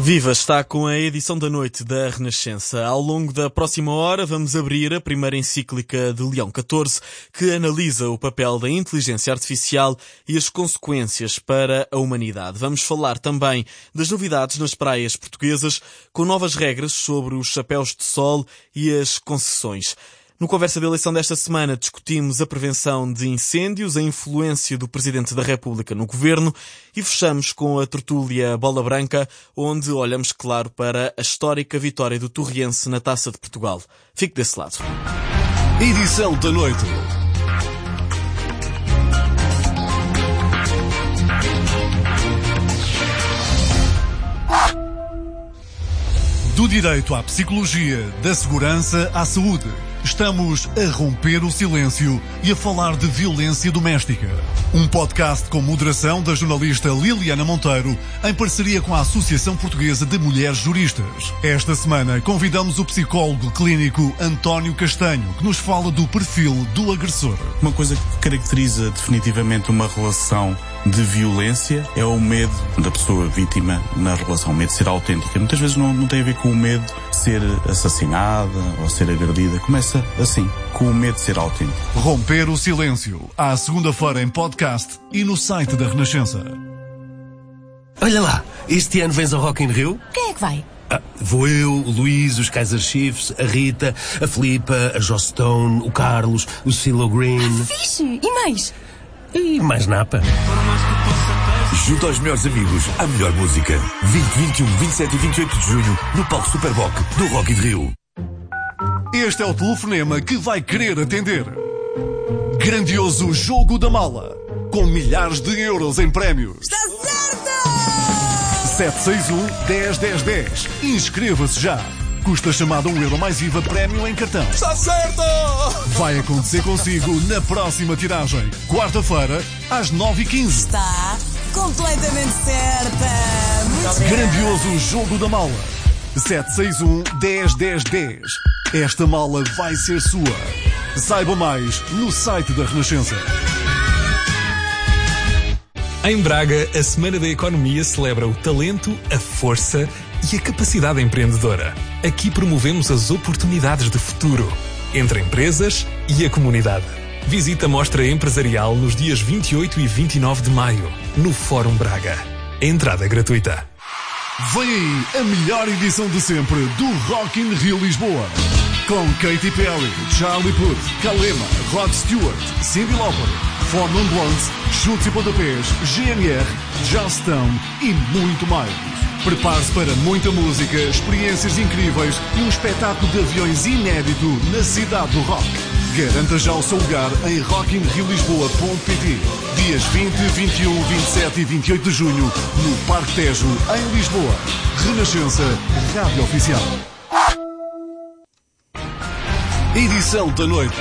Viva! Está com a edição da noite da Renascença. Ao longo da próxima hora vamos abrir a primeira encíclica de Leão XIV, que analisa o papel da inteligência artificial e as consequências para a humanidade. Vamos falar também das novidades nas praias portuguesas, com novas regras sobre os chapéus de sol e as concessões. No Conversa de Eleição desta semana discutimos a prevenção de incêndios, a influência do Presidente da República no Governo e fechamos com a tertúlia Bola Branca, onde olhamos, claro, para a histórica vitória do Torriense na Taça de Portugal. Fique desse lado. Edição da noite. Do direito à psicologia, da segurança à saúde. Estamos a romper o silêncio e a falar de violência doméstica. Um podcast com moderação da jornalista Liliana Monteiro, em parceria com a Associação Portuguesa de Mulheres Juristas. Esta semana convidamos o psicólogo clínico António Castanho, que nos fala do perfil do agressor. Uma coisa que caracteriza definitivamente uma relação de violência é o medo da pessoa vítima na relação, o medo de ser autêntica. Muitas vezes não tem a ver com o medo de ser assassinada ou ser agredida. Começa assim, com o medo de ser autêntico. Romper o silêncio, à segunda-feira em podcast e no site da Renascença. Olha lá, este ano vens ao Rock in Rio? Quem é que vai? Vou eu, o Luís, os Kaiser Chiefs, a Rita, a Filipa, a Joss Stone, o Carlos, o CeeLo Green. Fixe! E mais? E mais napa. Junto aos melhores amigos, à melhor música. 20, 21, 27 e 28 de junho, no palco Superboc do Rock in Rio. Este é o telefonema que vai querer atender. Grandioso Jogo da Mala, com milhares de euros em prémios. Está certo! 761 10 10 10. Inscreva-se já. Custa chamada €1 mais IVA prémio em cartão. Está certo! Vai acontecer consigo na próxima tiragem. Quarta-feira, às 9h15. Está completamente certa! Grandioso Jogo da Mala. 761 10 10 10. Esta mala vai ser sua. Saiba mais no site da Renascença. Em Braga, a Semana da Economia celebra o talento, a força e a capacidade empreendedora. Aqui promovemos as oportunidades de futuro entre empresas e a comunidade. Visita a mostra empresarial nos dias 28 e 29 de maio, no Fórum Braga. Entrada gratuita. Vem aí a melhor edição de sempre do Rock in Rio Lisboa. Com Katy Perry, Charlie Puth, Kalema, Rod Stewart, Cyndi Lauper, Four Non Blondes, Chutes e Pontapés, GNR, Joss Stone e muito mais. Prepare-se para muita música, experiências incríveis e um espetáculo de aviões inédito na cidade do rock. Garanta já o seu lugar em rockinriolisboa.pt. Dias 20, 21, 27 e 28 de junho, no Parque Tejo, em Lisboa. Renascença, Rádio Oficial. Edição da noite.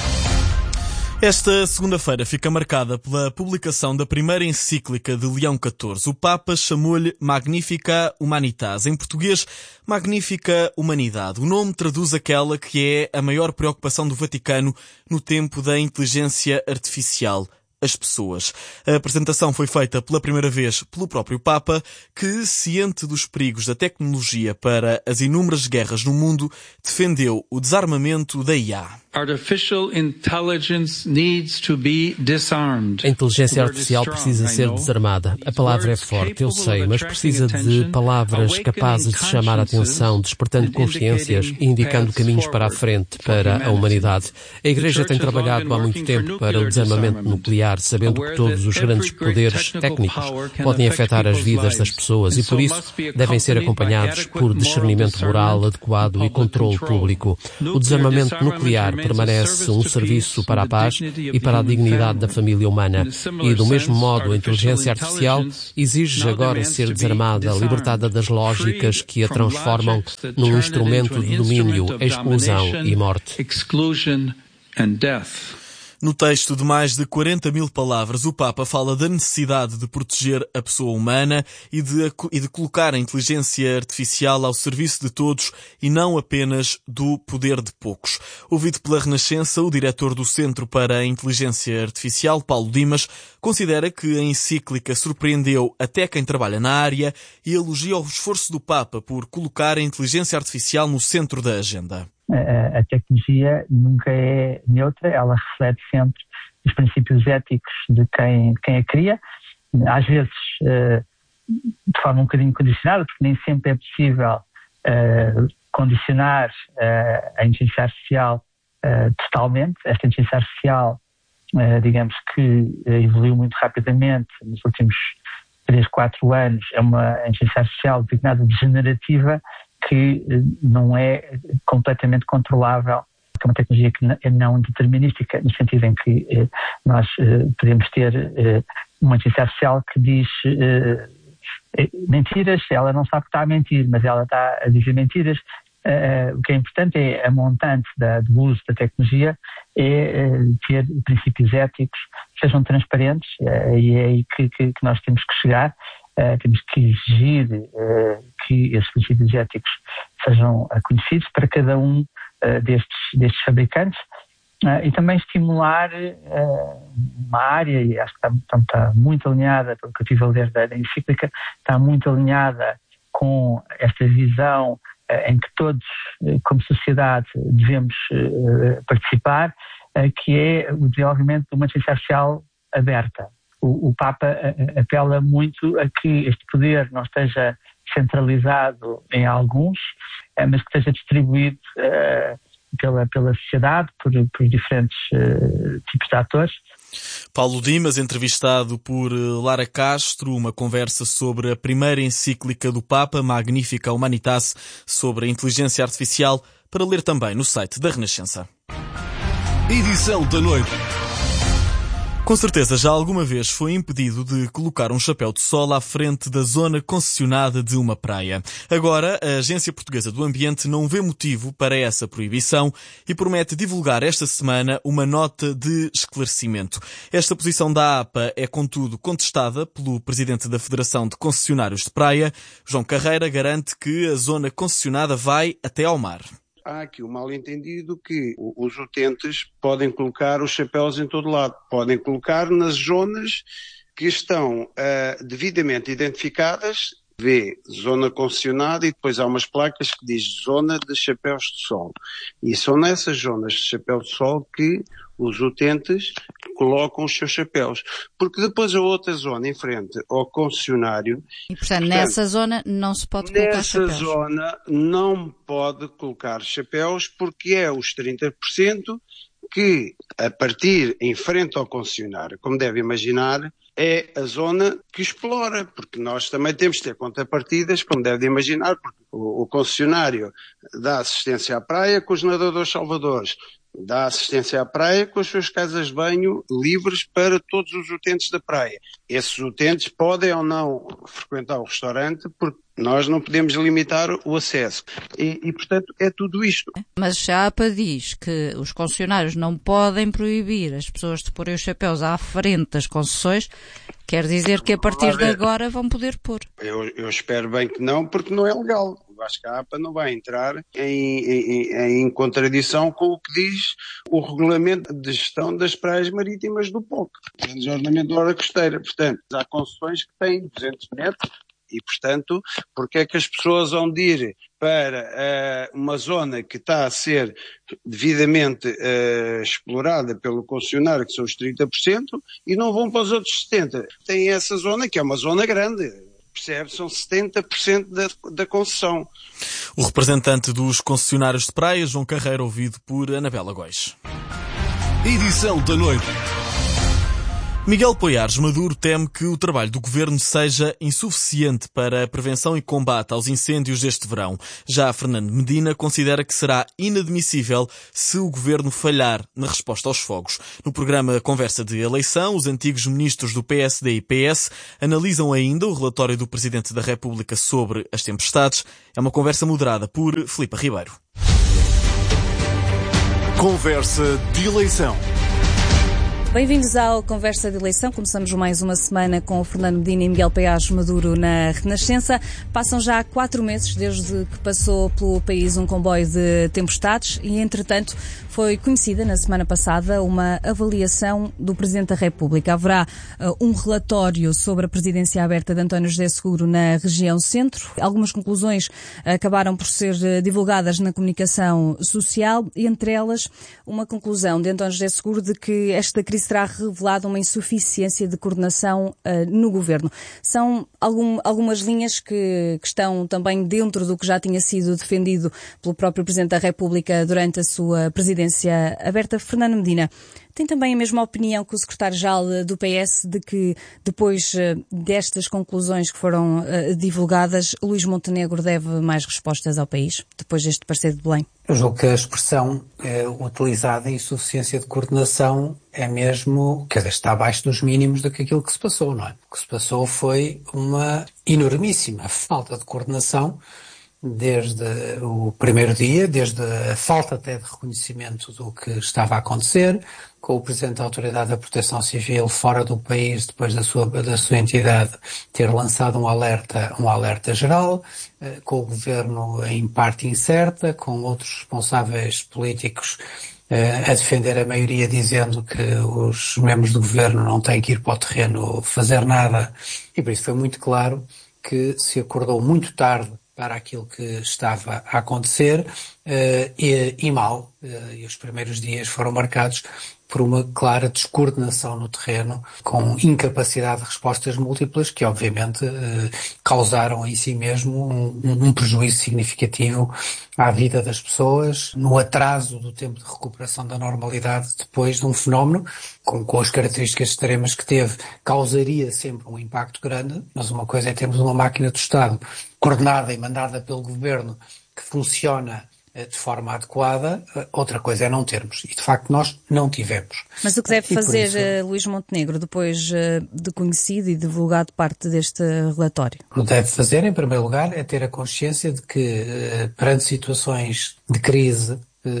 Esta segunda-feira fica marcada pela publicação da primeira encíclica de Leão XIV. O Papa chamou-lhe Magnificat Humanitas. Em português, Magnífica Humanidade. O nome traduz aquela que é a maior preocupação do Vaticano no tempo da inteligência artificial: as pessoas. A apresentação foi feita pela primeira vez pelo próprio Papa, que, ciente dos perigos da tecnologia para as inúmeras guerras no mundo, defendeu o desarmamento da IA. Artificial intelligence needs to be disarmed. A inteligência artificial precisa ser desarmada. A palavra é forte, eu sei, mas precisa de palavras capazes de chamar a atenção, despertando consciências e indicando caminhos para a frente, para a humanidade. A Igreja tem trabalhado há muito tempo para o desarmamento nuclear, sabendo que todos os grandes poderes técnicos podem afetar as vidas das pessoas e, por isso, devem ser acompanhados por discernimento moral adequado e controle público. O desarmamento nuclear permanece um serviço para a paz e para a dignidade da família humana. E, do mesmo modo, a inteligência artificial exige agora ser desarmada, libertada das lógicas que a transformam num instrumento de domínio, exclusão e morte. No texto de mais de 40 mil palavras, o Papa fala da necessidade de proteger a pessoa humana e de colocar a inteligência artificial ao serviço de todos e não apenas do poder de poucos. Ouvido pela Renascença, o diretor do Centro para a Inteligência Artificial, Paulo Dimas, considera que a encíclica surpreendeu até quem trabalha na área e elogia o esforço do Papa por colocar a inteligência artificial no centro da agenda. A tecnologia nunca é neutra, ela reflete sempre os princípios éticos de quem a cria, às vezes de forma um bocadinho condicionada, porque nem sempre é possível condicionar a inteligência artificial totalmente. Esta inteligência artificial, digamos que evoluiu muito rapidamente nos últimos 3, 4 anos, é uma inteligência artificial designada degenerativa, que não é completamente controlável, que é uma tecnologia que é não determinística, no sentido em que nós podemos ter uma inteligência artificial que diz mentiras, ela não sabe que está a mentir, mas ela está a dizer mentiras. O que é importante é a montante do uso da tecnologia, é ter princípios éticos que sejam transparentes, e é aí que nós temos que chegar. Temos que exigir que esses princípios éticos sejam conhecidos para cada um destes fabricantes, e também estimular uma área, e acho que está muito alinhada, pelo que eu tive a ler da encíclica, está muito alinhada com esta visão em que todos, como sociedade, devemos participar, que é o desenvolvimento de uma inteligência artificial aberta. O Papa apela muito a que este poder não esteja centralizado em alguns, mas que esteja distribuído pela sociedade, por diferentes tipos de atores. Paulo Dimas, entrevistado por Lara Castro, uma conversa sobre a primeira encíclica do Papa, Magnificat Humanitas, sobre a inteligência artificial, para ler também no site da Renascença. Edição da noite. Com certeza já alguma vez foi impedido de colocar um chapéu de sol à frente da zona concessionada de uma praia. Agora, a Agência Portuguesa do Ambiente não vê motivo para essa proibição e promete divulgar esta semana uma nota de esclarecimento. Esta posição da APA é, contudo, contestada pelo presidente da Federação de Concessionários de Praia. João Carreira garante que a zona concessionada vai até ao mar. Há aqui um mal-entendido que os utentes podem colocar os chapéus em todo lado. Podem colocar nas zonas que estão devidamente identificadas, vê zona concessionada e depois há umas placas que diz zona de chapéus de sol. E são nessas zonas de chapéu de sol que os utentes colocam os seus chapéus. Porque depois a outra zona em frente ao concessionário... E portanto nessa zona não se pode colocar chapéus? Nessa zona não pode colocar chapéus porque é os 30% que, a partir em frente ao concessionário, como deve imaginar, é a zona que explora, porque nós também temos de ter contrapartidas, como deve imaginar, porque o concessionário dá assistência à praia com os nadadores salvadores, dá assistência à praia com as suas casas de banho livres para todos os utentes da praia. Esses utentes podem ou não frequentar o restaurante, porque nós não podemos limitar o acesso. E portanto, é tudo isto. Mas a APA diz que os concessionários não podem proibir as pessoas de porem os chapéus à frente das concessões. Quer dizer que a partir de agora vão poder pôr. Eu espero bem que não, porque não é legal. Eu acho que a APA não vai entrar em contradição com o que diz o Regulamento de Gestão das Praias Marítimas do POC, de ordenamento da hora costeira. Portanto, há concessões que têm 200 metros e, portanto, porque é que as pessoas vão de ir para uma zona que está a ser devidamente explorada pelo concessionário, que são os 30%, e não vão para os outros 70%. Tem essa zona que é uma zona grande. Percebe? São 70% da concessão. O representante dos concessionários de praia, João Carreira, ouvido por Anabela Góis. Edição da noite. Miguel Poiares Maduro teme que o trabalho do governo seja insuficiente para a prevenção e combate aos incêndios deste verão. Já Fernando Medina considera que será inadmissível se o governo falhar na resposta aos fogos. No programa Conversa de Eleição, os antigos ministros do PSD e PS analisam ainda o relatório do Presidente da República sobre as tempestades. É uma conversa moderada por Filipe Ribeiro. Conversa de Eleição. Bem-vindos ao Conversa de Eleição. Começamos mais uma semana com o Fernando Medina e Miguel Paiás Maduro na Renascença. Passam já 4 meses desde que passou pelo país um comboio de tempestades e, entretanto, foi conhecida na semana passada uma avaliação do Presidente da República. Haverá um relatório sobre a presidência aberta de António José Seguro na região centro. Algumas conclusões acabaram por ser divulgadas na comunicação social, entre elas uma conclusão de António José Seguro de que esta crise terá revelado uma insuficiência de coordenação no governo. São algumas linhas que estão também dentro do que já tinha sido defendido pelo próprio Presidente da República durante a sua presidência aberta. Fernando Medina, tem também a mesma opinião que o secretário-geral do PS de que, depois destas conclusões que foram divulgadas, Luís Montenegro deve mais respostas ao país, depois deste parecer de Belém? Eu julgo que a expressão utilizada, insuficiência de coordenação, é mesmo, quer dizer, está abaixo dos mínimos daquilo que se passou, não é? O que se passou foi uma enormíssima falta de coordenação desde o primeiro dia, desde a falta até de reconhecimento do que estava a acontecer, com o Presidente da Autoridade da Proteção Civil fora do país, depois da sua entidade ter lançado um alerta geral, com o Governo em parte incerta, com outros responsáveis políticos a defender a maioria dizendo que os membros do Governo não têm que ir para o terreno fazer nada. E por isso foi muito claro que se acordou muito tarde para aquilo que estava a acontecer e mal. E os primeiros dias foram marcados por uma clara descoordenação no terreno, com incapacidade de respostas múltiplas que, obviamente, causaram em si mesmo um prejuízo significativo à vida das pessoas, no atraso do tempo de recuperação da normalidade depois de um fenómeno, com as características extremas que teve, causaria sempre um impacto grande, mas uma coisa é termos uma máquina do Estado coordenada e mandada pelo Governo que funciona de forma adequada, outra coisa é não termos. E, de facto, nós não tivemos. Mas o que deve fazer Luís Montenegro depois de conhecido e divulgado parte deste relatório? O que deve fazer, em primeiro lugar, é ter a consciência de que, perante situações de crise,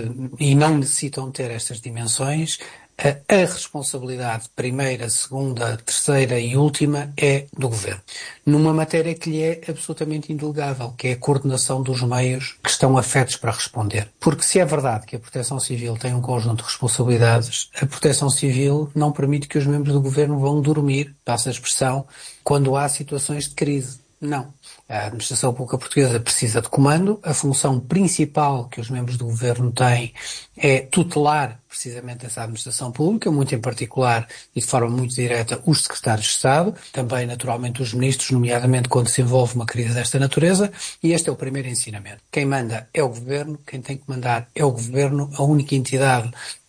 e não necessitam ter estas dimensões, a responsabilidade primeira, segunda, terceira e última é do Governo. Numa matéria que lhe é absolutamente indelegável, que é a coordenação dos meios que estão afetos para responder. Porque se é verdade que a Proteção Civil tem um conjunto de responsabilidades, a Proteção Civil não permite que os membros do Governo vão dormir, passa a expressão, quando há situações de crise. Não. A administração pública portuguesa precisa de comando. A função principal que os membros do Governo têm é tutelar precisamente essa administração pública, muito em particular e de forma muito direta os secretários de Estado, também naturalmente os ministros, nomeadamente quando se envolve uma crise desta natureza, e este é o primeiro ensinamento. Quem manda é o Governo, quem tem que mandar é o Governo, a única entidade,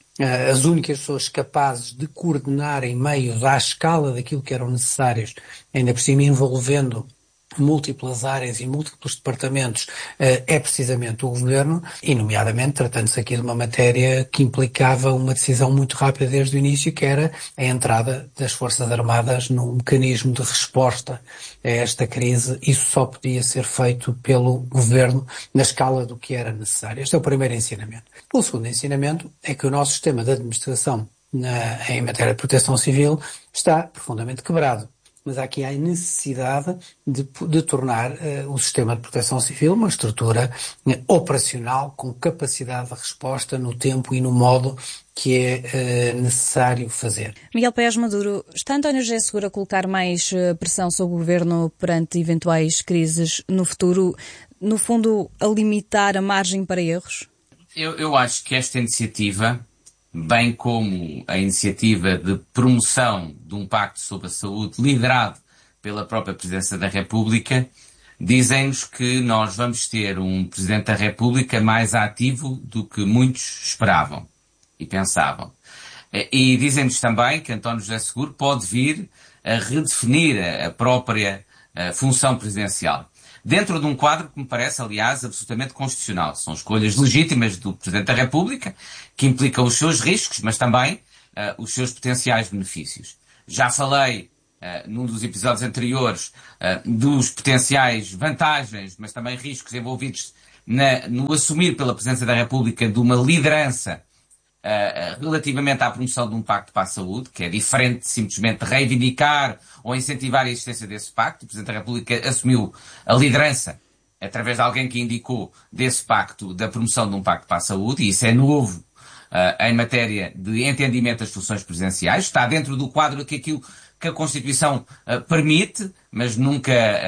as únicas pessoas capazes de coordenarem meios à escala daquilo que eram necessários, ainda por cima envolvendo múltiplas áreas e múltiplos departamentos, é precisamente o Governo, e nomeadamente tratando-se aqui de uma matéria que implicava uma decisão muito rápida desde o início, que era a entrada das Forças Armadas num mecanismo de resposta a esta crise. Isso só podia ser feito pelo Governo na escala do que era necessário. Este é o primeiro ensinamento. O segundo ensinamento é que o nosso sistema de administração em matéria de proteção civil está profundamente quebrado. Mas aqui há a necessidade de tornar o sistema de proteção civil uma estrutura operacional com capacidade de resposta no tempo e no modo que é necessário fazer. Miguel Paiás Maduro, está António José Seguro a colocar mais pressão sobre o Governo perante eventuais crises no futuro, no fundo a limitar a margem para erros? Eu acho que esta iniciativa, bem como a iniciativa de promoção de um pacto sobre a saúde liderado pela própria Presidência da República, dizem-nos que nós vamos ter um Presidente da República mais ativo do que muitos esperavam e pensavam. E dizem-nos também que António José Seguro pode vir a redefinir a própria função presidencial. Dentro de um quadro que me parece, aliás, absolutamente constitucional. São escolhas legítimas do Presidente da República, que implicam os seus riscos, mas também os seus potenciais benefícios. Já falei, num dos episódios anteriores, dos potenciais vantagens, mas também riscos envolvidos no assumir pela Presidência da República de uma liderança relativamente à promoção de um pacto para a saúde, que é diferente de simplesmente reivindicar ou incentivar a existência desse pacto. O Presidente da República assumiu a liderança, através de alguém que indicou, desse pacto, da promoção de um pacto para a saúde, e isso é novo em matéria de entendimento das funções presidenciais. Está dentro do quadro que aquilo que a Constituição permite, mas nunca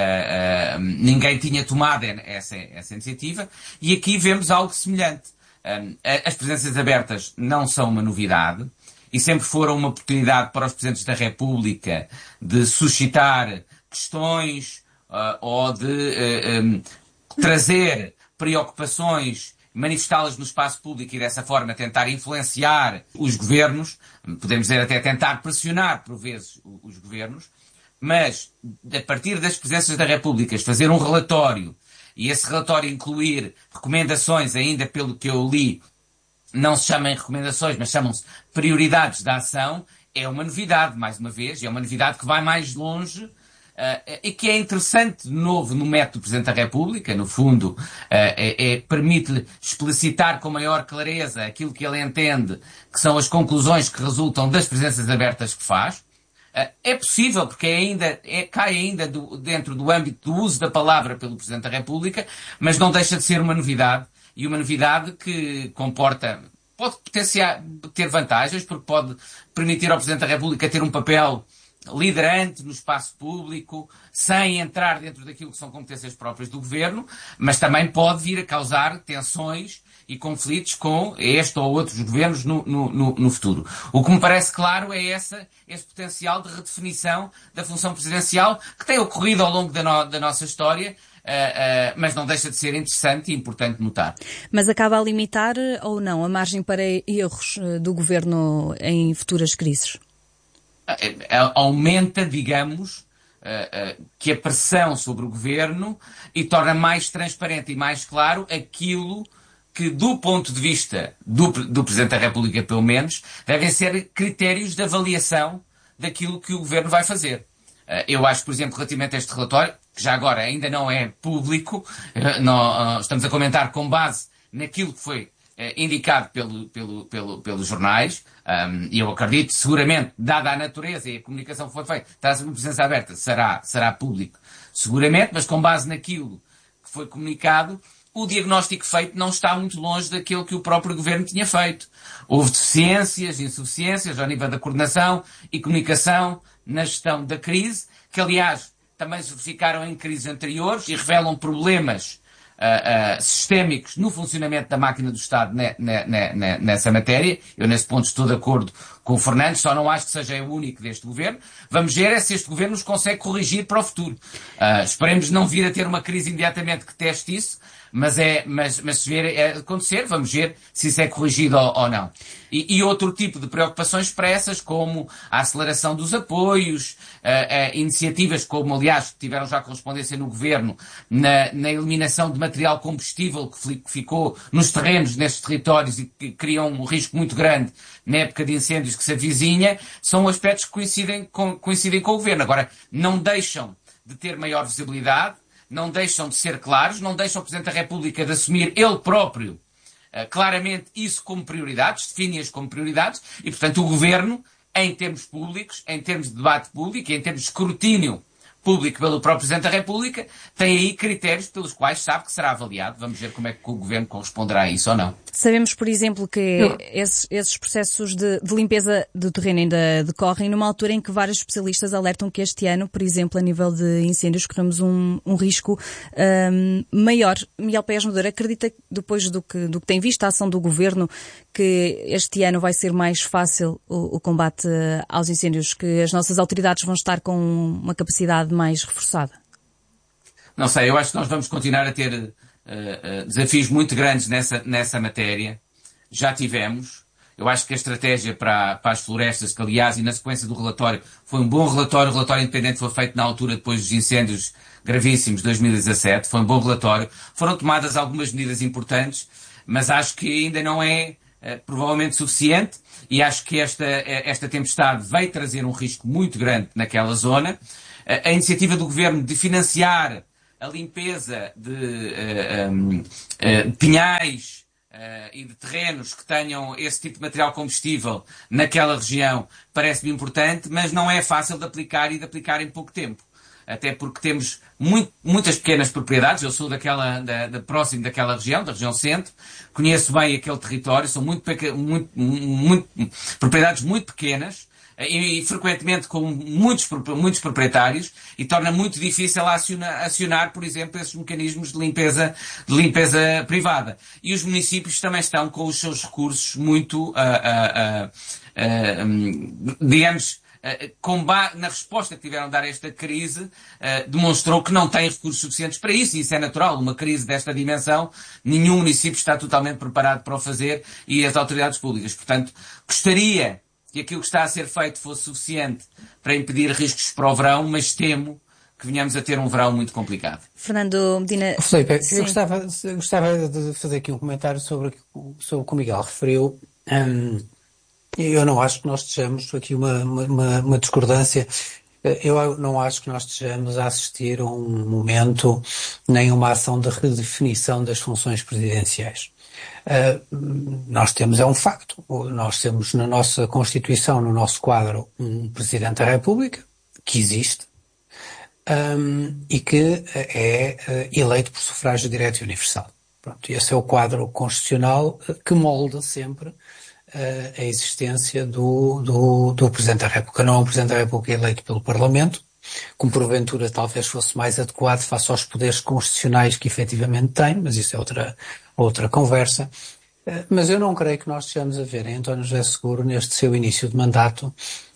ninguém tinha tomado essa iniciativa, e aqui vemos algo semelhante. As presidências abertas não são uma novidade e sempre foram uma oportunidade para os Presidentes da República de suscitar questões ou de trazer preocupações, manifestá-las no espaço público e dessa forma tentar influenciar os governos, podemos dizer até tentar pressionar por vezes os governos, mas a partir das presidências da República fazer um relatório e esse relatório incluir recomendações, ainda pelo que eu li, não se chamam recomendações, mas chamam-se prioridades da ação, é uma novidade, mais uma vez, e é uma novidade que vai mais longe e que é interessante, de novo, no método do Presidente da República. No fundo, permite-lhe explicitar com maior clareza aquilo que ele entende que são as conclusões que resultam das presidências abertas que faz. É possível, porque cai ainda dentro do âmbito do uso da palavra pelo Presidente da República, mas não deixa de ser uma novidade, e uma novidade que pode ter vantagens, porque pode permitir ao Presidente da República ter um papel liderante no espaço público, sem entrar dentro daquilo que são competências próprias do Governo, mas também pode vir a causar tensões e conflitos com este ou outros governos no futuro. O que me parece claro é esse potencial de redefinição da função presidencial que tem ocorrido ao longo da nossa história, mas não deixa de ser interessante e importante notar. Mas acaba a limitar ou não a margem para erros do Governo em futuras crises? Aumenta, digamos, que a pressão sobre o Governo e torna mais transparente e mais claro aquilo que, do ponto de vista do Presidente da República, pelo menos, devem ser critérios de avaliação daquilo que o Governo vai fazer. Eu acho, por exemplo, relativamente a este relatório, que já agora ainda não é público, estamos a comentar com base naquilo que foi indicado pelos jornais, e eu acredito, seguramente, dada a natureza e a comunicação que foi feita, está sob presença aberta, será público, seguramente, mas com base naquilo que foi comunicado, o diagnóstico feito não está muito longe daquilo que o próprio Governo tinha feito. Houve deficiências, insuficiências ao nível da coordenação e comunicação na gestão da crise, que aliás também se verificaram em crises anteriores e revelam problemas sistémicos no funcionamento da máquina do Estado nessa matéria. Eu nesse ponto estou de acordo com o Fernando, só não acho que seja o único deste Governo. Vamos ver se este Governo nos consegue corrigir para o futuro. Esperemos não vir a ter uma crise imediatamente que teste isso, mas se vier a acontecer, vamos ver se isso é corrigido ou não. E outro tipo de preocupações expressas, como a aceleração dos apoios, iniciativas como, aliás, tiveram já correspondência no Governo, na eliminação de material combustível que ficou nos terrenos, nestes territórios, e que criam um risco muito grande na época de incêndios que se avizinha, são aspectos que coincidem com o Governo. Agora, não deixam de ter maior visibilidade, não deixam de ser claros, não deixam o Presidente da República de assumir ele próprio claramente isso como prioridades, define-as como prioridades, e portanto o Governo, em termos públicos, em termos de debate público, em termos de escrutínio público pelo próprio Presidente da República, tem aí critérios pelos quais sabe que será avaliado. Vamos ver como é que o Governo corresponderá a isso ou não. Sabemos, por exemplo, que esses processos de limpeza do terreno ainda decorrem numa altura em que vários especialistas alertam que este ano, por exemplo, a nível de incêndios, corremos um risco maior. Miguel Paes Maduro, acredita, depois do que tem visto a ação do Governo, que este ano vai ser mais fácil o combate aos incêndios, que as nossas autoridades vão estar com uma capacidade mais reforçada? Não sei, eu acho que nós vamos continuar a ter desafios muito grandes nessa matéria. Já tivemos. Eu acho que a estratégia para as florestas, que aliás, e na sequência do relatório, foi um bom relatório. O relatório independente foi feito na altura depois dos incêndios gravíssimos de 2017. Foi um bom relatório. Foram tomadas algumas medidas importantes, mas acho que ainda não é provavelmente suficiente, e acho que esta tempestade veio trazer um risco muito grande naquela zona. A iniciativa do Governo de financiar a limpeza de pinhais e de terrenos que tenham esse tipo de material combustível naquela região parece-me importante, mas não é fácil de aplicar e de aplicar em pouco tempo. Até porque temos muitas pequenas propriedades. Eu sou próximo daquela região, da região centro, conheço bem aquele território, são propriedades muito pequenas e frequentemente com muitos proprietários, e torna muito difícil acionar, por exemplo, esses mecanismos de limpeza privada. E os municípios também estão com os seus recursos muito, digamos, na resposta que tiveram a dar a esta crise, demonstrou que não têm recursos suficientes para isso, e isso é natural. Uma crise desta dimensão, nenhum município está totalmente preparado para o fazer, e as autoridades públicas. Portanto, gostaria que aquilo que está a ser feito fosse suficiente para impedir riscos para o verão, mas temo que venhamos a ter um verão muito complicado. Fernando Medina... Filipe, eu gostava de fazer aqui um comentário sobre o que o Miguel referiu. Eu não acho que nós estejamos aqui uma discordância. Eu não acho que nós estejamos a assistir a um momento, nem uma ação de redefinição das funções presidenciais. Nós temos, é um facto, nós temos na nossa Constituição, no nosso quadro, um Presidente da República, que existe, e que é eleito por sufrágio direto e universal. Pronto, esse é o quadro constitucional que molda sempre a existência do Presidente da República. Não é um Presidente da República eleito pelo Parlamento, como porventura talvez fosse mais adequado face aos poderes constitucionais que efetivamente tem, mas isso é outra conversa. Mas eu não creio que nós estejamos a ver em António José Seguro, neste seu início de mandato,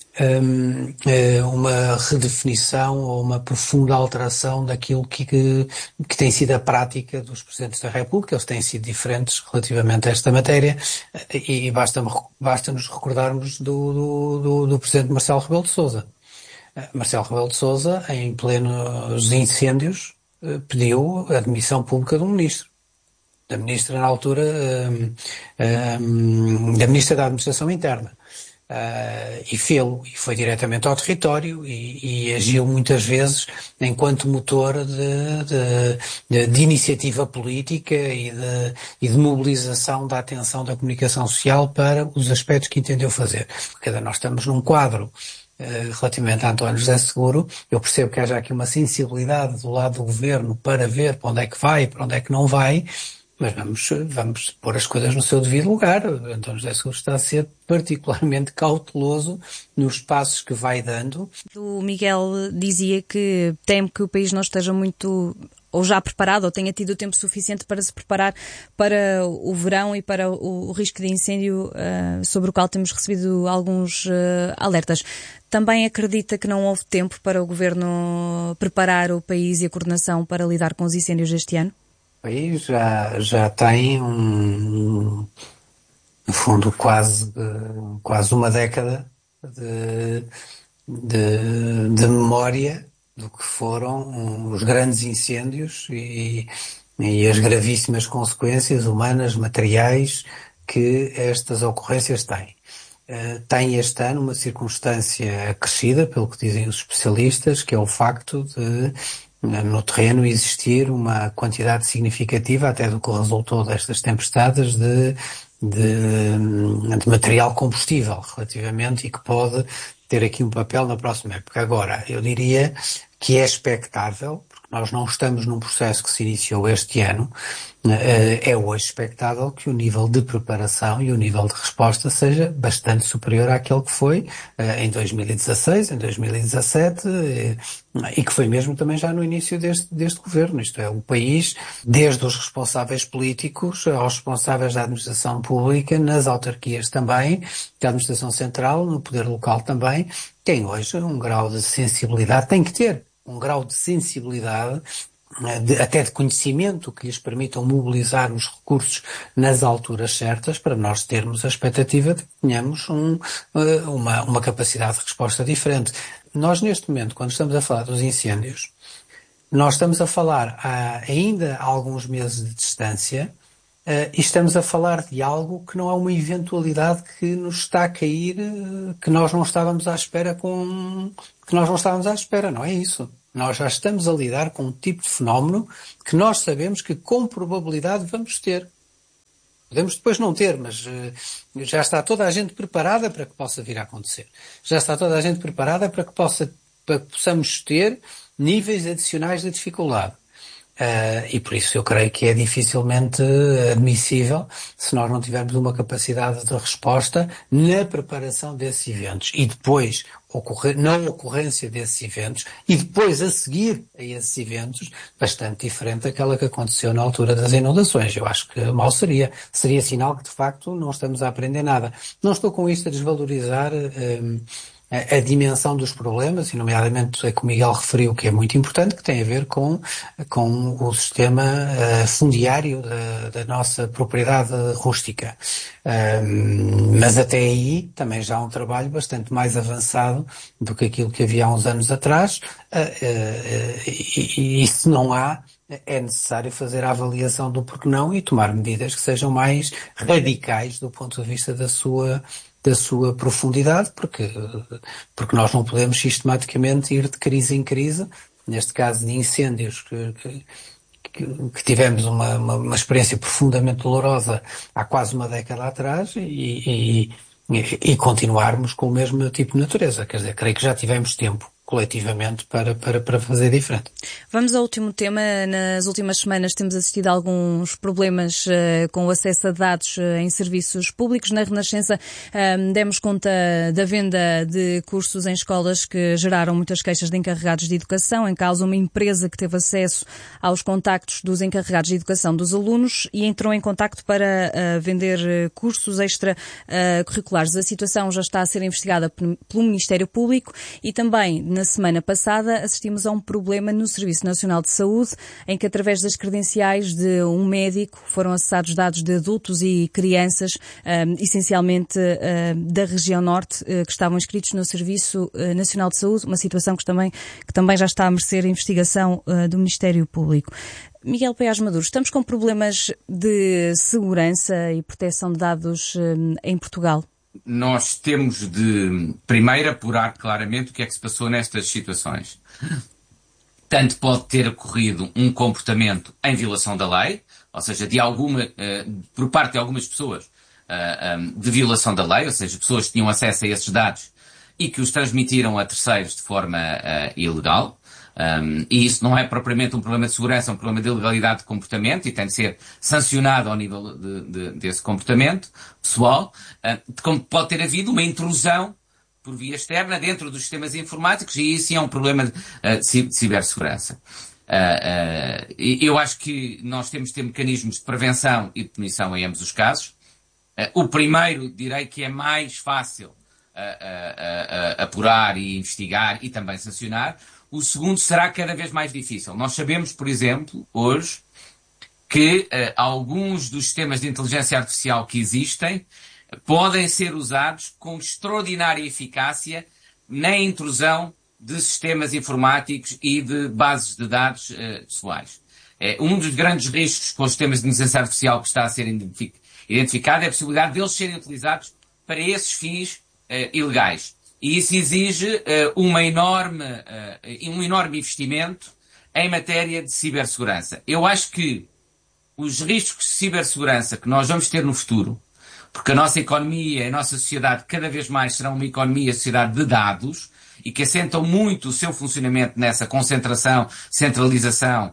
uma redefinição ou uma profunda alteração daquilo que tem sido a prática dos Presidentes da República. Eles têm sido diferentes relativamente a esta matéria, e basta-nos recordarmos do Presidente Marcelo Rebelo de Sousa. Marcelo Rebelo de Sousa, em plenos incêndios, pediu a demissão pública do Ministro. Da Ministra, na altura, da Ministra da Administração Interna. E fê-lo, e foi diretamente ao território, e agiu muitas vezes enquanto motor de iniciativa política e de mobilização da atenção da comunicação social para os aspectos que entendeu fazer. Porque nós estamos num quadro relativamente a António José Seguro. Eu percebo que haja aqui uma sensibilidade do lado do governo para ver para onde é que vai, para onde é que não vai, mas vamos pôr as coisas no seu devido lugar. António José Seguro está a ser particularmente cauteloso nos passos que vai dando. O Miguel dizia que teme que o país não esteja muito ou já preparado, ou tenha tido o tempo suficiente para se preparar para o verão e para o risco de incêndio, sobre o qual temos recebido alguns alertas. Também acredita que não houve tempo para o Governo preparar o país e a coordenação para lidar com os incêndios deste ano? O país já tem no fundo quase uma década de memória do que foram os grandes incêndios e as gravíssimas consequências humanas, materiais que estas ocorrências têm. Tem este ano uma circunstância acrescida, pelo que dizem os especialistas, que é o facto de no terreno existir uma quantidade significativa, até do que resultou destas tempestades, de material combustível relativamente, e que pode ter aqui um papel na próxima época. Agora, eu diria que é expectável, porque nós não estamos num processo que se iniciou este ano, é hoje expectável que o nível de preparação e o nível de resposta seja bastante superior àquele que foi em 2016, em 2017, e que foi mesmo também já no início deste governo. Isto é, o país, desde os responsáveis políticos aos responsáveis da administração pública, nas autarquias também, da administração central, no poder local também, tem hoje um grau de sensibilidade, tem que ter um grau de sensibilidade, até de conhecimento, que lhes permitam mobilizar os recursos nas alturas certas, para nós termos a expectativa de que tenhamos uma capacidade de resposta diferente. Nós, neste momento, quando estamos a falar dos incêndios, nós estamos a falar ainda há alguns meses de distância, e estamos a falar de algo que não é uma eventualidade que nos está a cair, que nós não estávamos à espera não é isso. Nós já estamos a lidar com um tipo de fenómeno que nós sabemos que com probabilidade vamos ter. Podemos depois não ter, mas já está toda a gente preparada para que possa vir a acontecer. Já está toda a gente preparada para que possamos ter níveis adicionais de dificuldade. E por isso eu creio que é dificilmente admissível se nós não tivermos uma capacidade de resposta na preparação desses eventos e depois na ocorrência desses eventos e depois a seguir a esses eventos bastante diferente daquela que aconteceu na altura das inundações. Eu acho que mal seria sinal que de facto não estamos a aprender nada. Não estou com isto a desvalorizar a dimensão dos problemas, e nomeadamente é que o Miguel referiu, que é muito importante, que tem a ver com o sistema fundiário da nossa propriedade rústica. Mas até aí também já há um trabalho bastante mais avançado do que aquilo que havia há uns anos atrás, e se não há, é necessário fazer a avaliação do porquê não e tomar medidas que sejam mais radicais do ponto de vista da sua profundidade, porque nós não podemos sistematicamente ir de crise em crise. Neste caso de incêndios que tivemos uma experiência profundamente dolorosa há quase uma década atrás e continuarmos com o mesmo tipo de natureza. Quer dizer, creio que já tivemos tempo coletivamente para fazer diferente. Vamos ao último tema. Nas últimas semanas temos assistido a alguns problemas com o acesso a dados em serviços públicos. Na Renascença demos conta da venda de cursos em escolas que geraram muitas queixas de encarregados de educação. Em causa, uma empresa que teve acesso aos contactos dos encarregados de educação dos alunos e entrou em contacto para vender cursos extracurriculares. A situação já está a ser investigada pelo Ministério Público e também na semana passada assistimos a um problema no Serviço Nacional de Saúde, em que através das credenciais de um médico foram acessados dados de adultos e crianças, essencialmente da região norte, que estavam inscritos no Serviço Nacional de Saúde, uma situação que também já está a merecer a investigação do Ministério Público. Miguel Paiás Maduro, estamos com problemas de segurança e proteção de dados em Portugal? Nós temos de, primeiro, apurar claramente o que é que se passou nestas situações. Tanto pode ter ocorrido um comportamento em violação da lei, ou seja, por parte de algumas pessoas, de violação da lei, ou seja, pessoas que tinham acesso a esses dados e que os transmitiram a terceiros de forma ilegal. E isso não é propriamente um problema de segurança, é um problema de ilegalidade de comportamento e tem de ser sancionado ao nível desse comportamento pessoal, como pode ter havido uma intrusão por via externa dentro dos sistemas informáticos e isso é um problema de cibersegurança. Eu acho que nós temos de ter mecanismos de prevenção e de punição em ambos os casos. O primeiro, direi que é mais fácil apurar e investigar e também sancionar. O segundo será cada vez mais difícil. Nós sabemos, por exemplo, hoje, que alguns dos sistemas de inteligência artificial que existem podem ser usados com extraordinária eficácia na intrusão de sistemas informáticos e de bases de dados pessoais. Um dos grandes riscos com os sistemas de inteligência artificial que está a ser identificado é a possibilidade deles serem utilizados para esses fins ilegais. E isso exige um enorme investimento em matéria de cibersegurança. Eu acho que os riscos de cibersegurança que nós vamos ter no futuro, porque a nossa economia, a nossa sociedade cada vez mais será uma economia, sociedade de dados, e que assentam muito o seu funcionamento nessa concentração, centralização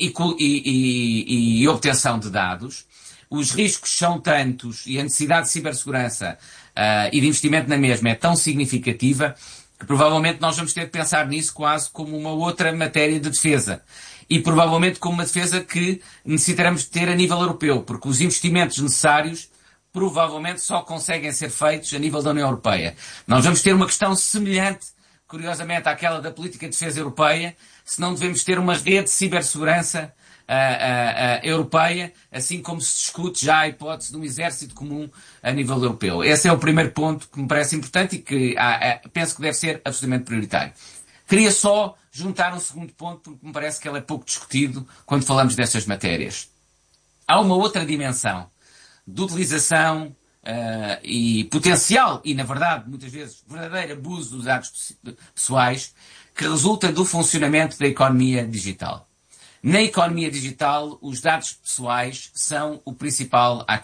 e obtenção de dados, os riscos são tantos e a necessidade de cibersegurança e de investimento na mesma é tão significativa que provavelmente nós vamos ter de pensar nisso quase como uma outra matéria de defesa. E provavelmente como uma defesa que necessitaremos de ter a nível europeu, porque os investimentos necessários provavelmente só conseguem ser feitos a nível da União Europeia. Nós vamos ter uma questão semelhante, curiosamente, àquela da política de defesa europeia, se não devemos ter uma rede de cibersegurança europeia, assim como se discute já a hipótese de um exército comum a nível europeu. Esse é o primeiro ponto que me parece importante e que penso que deve ser absolutamente prioritário. Queria só juntar um segundo ponto, porque me parece que ele é pouco discutido quando falamos destas matérias. Há uma outra dimensão de utilização e potencial, e na verdade, muitas vezes, verdadeiro abuso dos dados pessoais, que resulta do funcionamento da economia digital. Na economia digital, os dados pessoais são o principal ativo.